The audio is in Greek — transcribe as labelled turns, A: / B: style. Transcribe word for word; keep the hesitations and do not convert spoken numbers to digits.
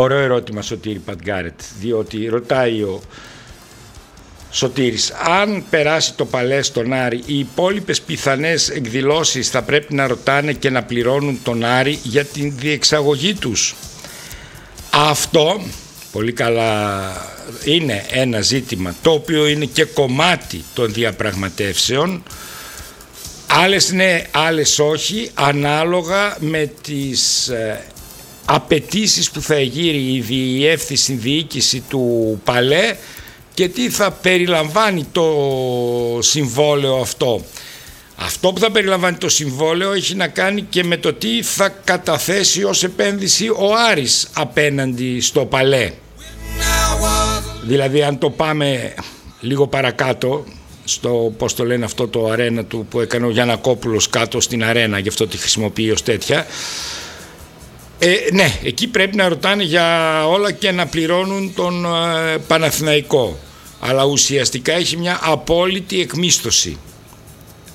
A: Ωραίο ερώτημα, Σωτήρη Πατγκάρετ, διότι ρωτάει ο Σωτήρης, αν περάσει το Παλέ στον Άρη, οι υπόλοιπες πιθανές εκδηλώσεις θα πρέπει να ρωτάνε και να πληρώνουν τον Άρη για την διεξαγωγή τους. Αυτό πολύ καλά είναι ένα ζήτημα το οποίο είναι και κομμάτι των διαπραγματεύσεων. Άλλες ναι, άλλες όχι, ανάλογα με τις ε, απαιτήσεις που θα γύρει η διεύθυνση διοίκηση του Παλέ και τι θα περιλαμβάνει το συμβόλαιο αυτό. Αυτό που θα περιλαμβάνει το συμβόλαιο έχει να κάνει και με το τι θα καταθέσει ως επένδυση ο Άρης απέναντι στο Παλέ. Δηλαδή αν το πάμε λίγο παρακάτω, στο πώς το λένε αυτό το αρένα του που έκανε ο Γιαννακόπουλος κάτω στην αρένα, γι' αυτό τη χρησιμοποιεί ως τέτοια, ε, ναι, εκεί πρέπει να ρωτάνε για όλα και να πληρώνουν τον ε, Παναθηναϊκό, αλλά ουσιαστικά έχει μια απόλυτη εκμίσθωση.